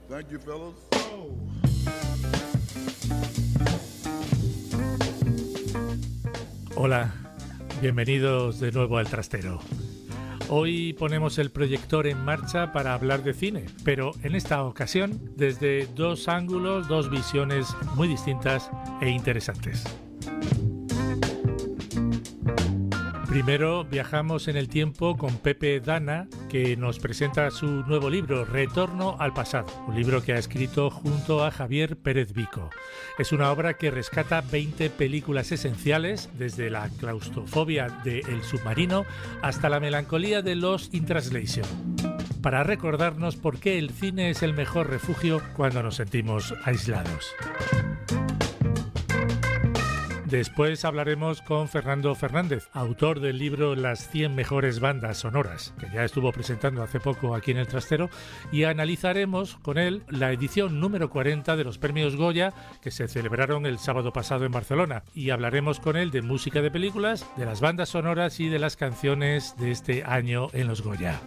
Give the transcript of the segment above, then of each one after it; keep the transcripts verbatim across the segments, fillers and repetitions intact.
Thank you, fellas. Hola, bienvenidos de nuevo al Trastero. Hoy ponemos el proyector en marcha para hablar de cine, pero en esta ocasión desde dos ángulos, dos visiones muy distintas e interesantes. Primero viajamos en el tiempo con Pepe Dana, que nos presenta su nuevo libro, Retorno al pasado, un libro que ha escrito junto a Javier Pérez Vico. Es una obra que rescata veinte películas esenciales, desde la claustrofobia de El submarino hasta la melancolía de Lost in Translation, para recordarnos por qué el cine es el mejor refugio cuando nos sentimos aislados. Después hablaremos con Fernando Fernández, autor del libro Las cien mejores bandas sonoras, que ya estuvo presentando hace poco aquí en El Trastero, y analizaremos con él la edición número cuarenta de los premios Goya, que se celebraron el sábado pasado en Barcelona, y hablaremos con él de música de películas, de las bandas sonoras y de las canciones de este año en los Goya.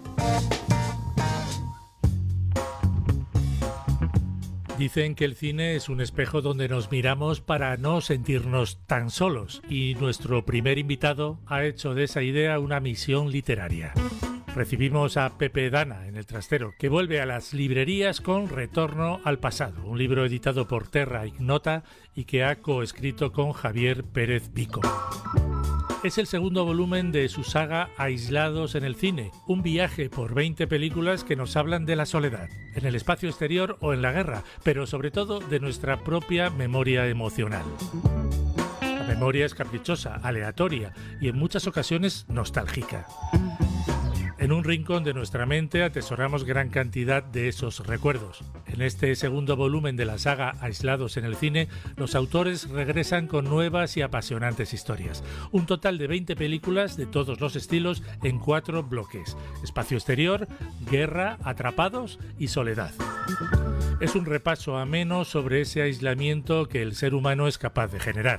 Dicen que el cine es un espejo donde nos miramos para no sentirnos tan solos, y nuestro primer invitado ha hecho de esa idea una misión literaria. Recibimos a Pepe Dana en El Trastero, que vuelve a las librerías con Retorno al pasado, un libro editado por Terra Ignota y que ha coescrito con Javier Pérez Vico. Es el segundo volumen de su saga Aislados en el cine, un viaje por veinte películas que nos hablan de la soledad, en el espacio exterior o en la guerra, pero sobre todo de nuestra propia memoria emocional. La memoria es caprichosa, aleatoria y en muchas ocasiones nostálgica. En un rincón de nuestra mente atesoramos gran cantidad de esos recuerdos. En este segundo volumen de la saga Aislados en el cine, los autores regresan con nuevas y apasionantes historias. Un total de veinte películas de todos los estilos en cuatro bloques: espacio exterior, guerra, atrapados y soledad. Es un repaso ameno sobre ese aislamiento que el ser humano es capaz de generar.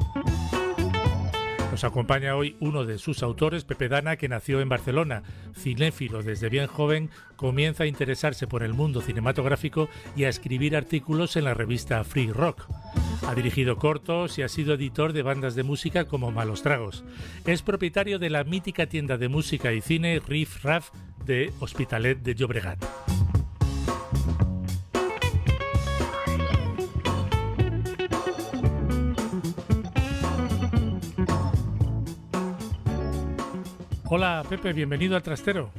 Nos acompaña hoy uno de sus autores, Pepe Dana, que nació en Barcelona. Cinéfilo desde bien joven, comienza a interesarse por el mundo cinematográfico y a escribir artículos en la revista Free Rock. Ha dirigido cortos y ha sido editor de bandas de música como Malos Tragos. Es propietario de la mítica tienda de música y cine Riff Raff de Hospitalet de Llobregat. Hola Pepe, bienvenido al Trastero.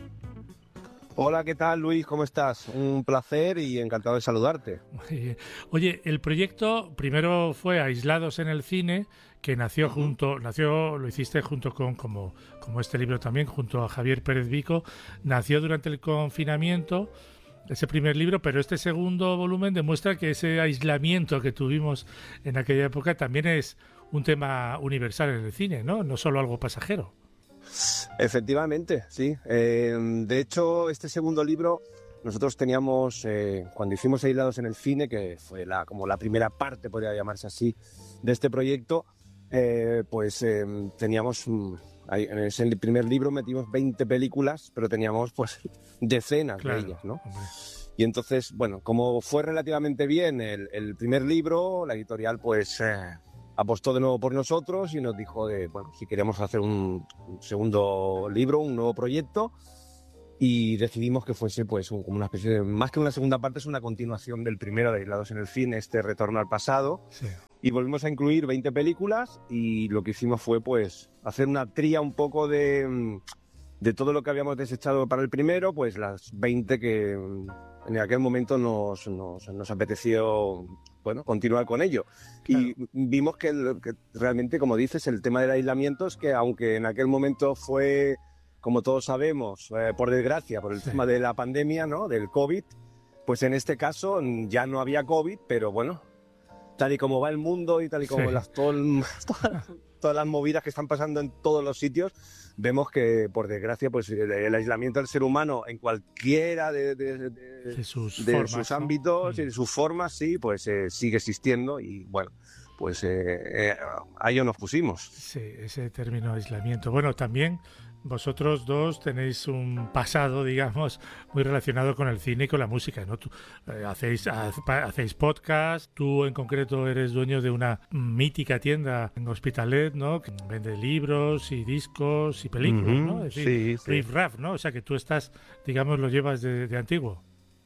Hola, ¿qué tal Luis? ¿Cómo estás? Un placer y encantado de saludarte. Oye, el proyecto primero fue Aislados en el cine, que nació uh-huh. junto, nació, lo hiciste junto con, como, como este libro también, junto a Javier Pérez Vico. Nació durante el confinamiento, ese primer libro, pero este segundo volumen demuestra que ese aislamiento que tuvimos en aquella época también es un tema universal en el cine, ¿no? No solo algo pasajero. Efectivamente, sí. Eh, de hecho, este segundo libro nosotros teníamos, eh, cuando hicimos Aislados en el cine, que fue la, como la primera parte, podría llamarse así, de este proyecto, eh, pues eh, teníamos, ahí, en ese primer libro metimos veinte películas, pero teníamos pues decenas claro, de ellas, ¿no? Hombre. Y entonces, bueno, como fue relativamente bien el, el primer libro, la editorial pues... Eh, apostó de nuevo por nosotros y nos dijo de, bueno, si queríamos hacer un, un segundo libro, un nuevo proyecto, y decidimos que fuese pues un, como una especie de, más que una segunda parte, es una continuación del primero de Aislados en el cine, este Retorno al pasado. Sí. Y volvimos a incluir veinte películas y lo que hicimos fue pues hacer una tría un poco de, de todo lo que habíamos desechado para el primero, pues las veinte que en aquel momento nos, nos, nos apeteció... bueno, continuar con ello. Claro. Y vimos que, que realmente, como dices, el tema del aislamiento es que, aunque en aquel momento fue, como todos sabemos, eh, por desgracia, por el sí. tema de la pandemia, ¿no?, del COVID, pues en este caso ya no había COVID, pero bueno, tal y como va el mundo y tal y como sí. las, todo el, todas, todas las movidas que están pasando en todos los sitios, vemos que, por desgracia, pues el, el aislamiento del ser humano en cualquiera de, de, de, de sus, de formas, sus ¿no? ámbitos mm. y de sus formas, sí, pues eh, sigue existiendo y, bueno, pues eh, eh, a ello nos pusimos. Sí, ese término aislamiento. Bueno, también vosotros dos tenéis un pasado, digamos, muy relacionado con el cine y con la música, ¿no? Tú, eh, hacéis, ha, hacéis podcast, tú en concreto eres dueño de una mítica tienda en Hospitalet, ¿no? Que vende libros y discos y películas, Uh-huh. ¿no? Es decir, Sí, sí. Riff Raff, ¿no? O sea que tú estás, digamos, lo llevas de, de antiguo.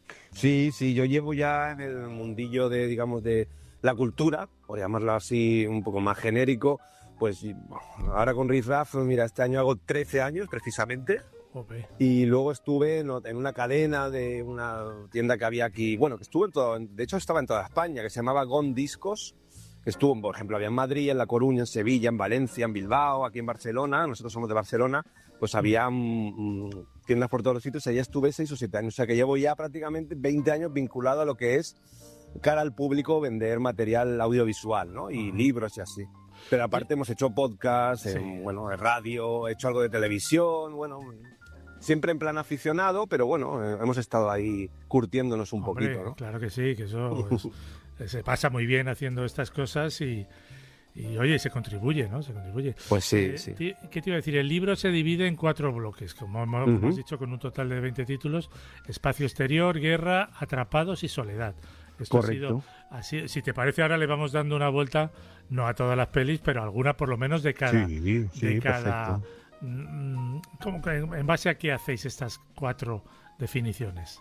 Sí, sí, yo llevo ya en el mundillo de, digamos, de la cultura, por llamarlo así un poco más genérico, pues ahora con Riff Raff, mira, este año hago trece años precisamente. Ope. Y luego estuve en, en una cadena de una tienda que había aquí, bueno, que estuvo en todo, de hecho estaba en toda España, que se llamaba Gone Discos, que estuvo, por ejemplo, había en Madrid, en La Coruña, en Sevilla, en Valencia, en Bilbao, aquí en Barcelona, nosotros somos de Barcelona, pues había mm, tiendas por todos los sitios, allá estuve seis o siete años, o sea que llevo ya prácticamente veinte años vinculado a lo que es cara al público vender material audiovisual, ¿no? Y uh-huh. libros y así. Pero aparte hemos hecho podcast, sí. en, bueno, en radio, he hecho algo de televisión, bueno, siempre en plan aficionado, pero bueno, eh, hemos estado ahí curtiéndonos un Hombre, poquito, ¿no? Claro que sí, que eso es, se pasa muy bien haciendo estas cosas y, y, oye, se contribuye, ¿no? Se contribuye. Pues sí, eh, sí. ¿Qué te iba a decir? El libro se divide en cuatro bloques, como hemos, uh-huh. hemos dicho, con un total de veinte títulos: Espacio Exterior, Guerra, Atrapados y Soledad. Esto Correcto. Ha sido así. Si te parece, ahora le vamos dando una vuelta, no a todas las pelis, pero a alguna por lo menos de cada... Sí, sí, de cada perfecto. ¿Cómo, ¿En base a qué hacéis estas cuatro definiciones?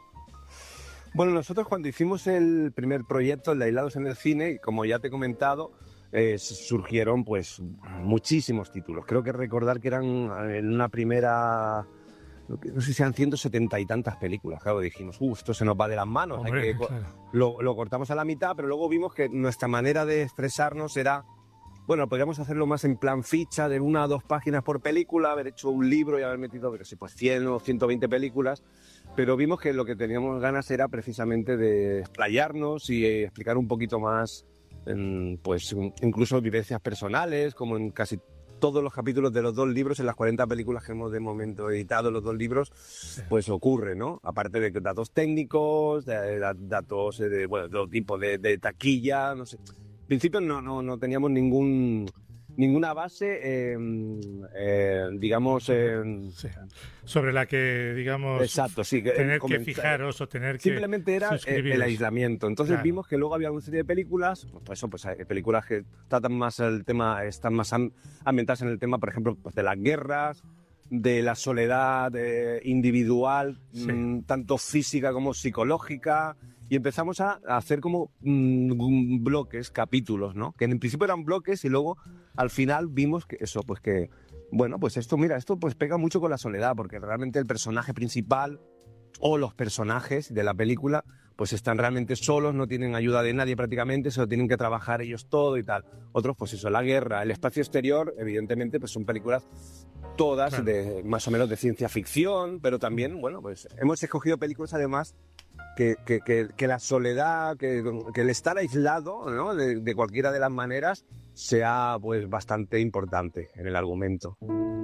Bueno, nosotros cuando hicimos el primer proyecto, el de Aislados en el Cine, como ya te he comentado, eh, surgieron pues muchísimos títulos. Creo que recordar que eran en una primera... no sé si eran ciento setenta y tantas películas. Claro, dijimos, uh, esto se nos va de las manos. Hombre, hay que... claro. lo, lo cortamos a la mitad, pero luego vimos que nuestra manera de expresarnos era, bueno, podríamos hacerlo más en plan ficha, de una o dos páginas por película, haber hecho un libro y haber metido, pero sí, pues cien o ciento veinte películas, pero vimos que lo que teníamos ganas era precisamente de explayarnos y eh, explicar un poquito más, en, pues incluso vivencias personales, como en casi todos los capítulos de los dos libros, en las cuarenta películas que hemos de momento editado, los dos libros, pues ocurre, ¿no? Aparte de datos técnicos, de, de, datos de, bueno, de todo tipo, de, de taquilla, no sé. En principio no, no, no teníamos ningún, ninguna base, eh, eh, digamos... Eh, sí. Sobre la que, digamos, exacto, sí, que, tener que fijaros o tener que simplemente era el aislamiento. Entonces claro. Vimos que luego había una serie de películas, pues eso, pues hay películas que tratan más el tema, están más ambientadas en el tema, por ejemplo, pues de las guerras, de la soledad eh, individual, sí. mmm, tanto física como psicológica, y empezamos a, a hacer como mmm, bloques, capítulos, ¿no? Que en principio eran bloques y luego al final vimos que eso, pues que bueno, pues esto, mira, esto pues pega mucho con la soledad, porque realmente el personaje principal o los personajes de la película pues están realmente solos, no tienen ayuda de nadie prácticamente, se lo tienen que trabajar ellos todo y tal. Otros, pues eso, la guerra, el espacio exterior, evidentemente, pues son películas todas claro. de más o menos de ciencia ficción, pero también, bueno, pues hemos escogido películas además que, que, que, que la soledad, que, que el estar aislado, ¿no? de, de cualquiera de las maneras sea pues bastante importante en el argumento.